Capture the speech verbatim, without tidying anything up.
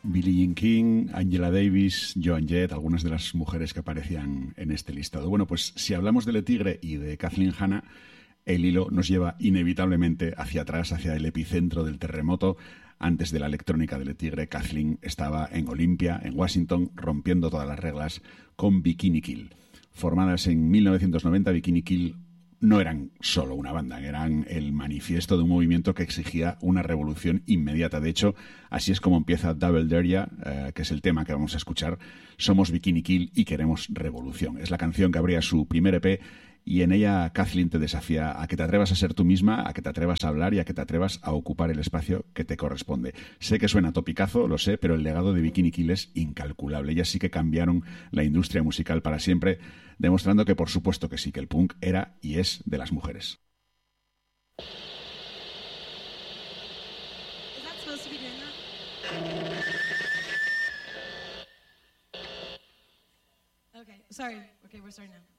Billie Jean King, Angela Davis, Joan Jett, algunas de las mujeres que aparecían en este listado. Bueno, pues si hablamos de Le Tigre y de Kathleen Hanna, el hilo nos lleva inevitablemente hacia atrás, hacia el epicentro del terremoto. Antes de la electrónica de Le Tigre, Kathleen estaba en Olympia, en Washington, rompiendo todas las reglas con Bikini Kill. Formadas en mil novecientos noventa, Bikini Kill no eran solo una banda, eran el manifiesto de un movimiento que exigía una revolución inmediata. De hecho, así es como empieza Double Dare Ya, eh, que es el tema que vamos a escuchar. Somos Bikini Kill y queremos revolución. Es la canción que abría su primer E P y en ella Kathleen te desafía a que te atrevas a ser tú misma, a que te atrevas a hablar y a que te atrevas a ocupar el espacio que te corresponde. Sé que suena topicazo, lo sé, pero el legado de Bikini Kill es incalculable. Ellas sí que cambiaron la industria musical para siempre, demostrando que por supuesto que sí, que el punk era y es de las mujeres. Okay, sorry. Okay, we're starting now.